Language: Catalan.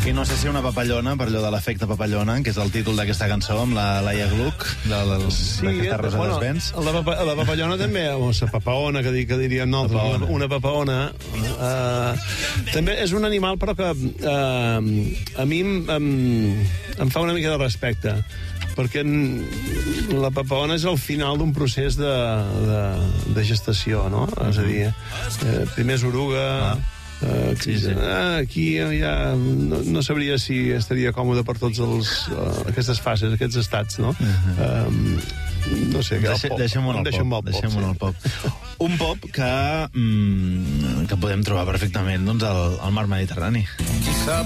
I no sé si una papallona, per allò de l'efecte papallona, que és el títol d'aquesta cançó, amb la Laia Gluck, d'aquesta Rosa d'Esvens. La papallona també, o la papaona, que diríem nosaltres, una papaona. També és un animal, però que a mi em fa una mica de respecte, perquè la papaona és el final d'un procés de gestació, no? És a dir, primer és oruga... Aquí ja no sabria si estaria còmode per tots aquestes fases, aquests estats, no? No sé, deixem-ho en el pop. Un pop que podem trobar perfectament al mar Mediterrani.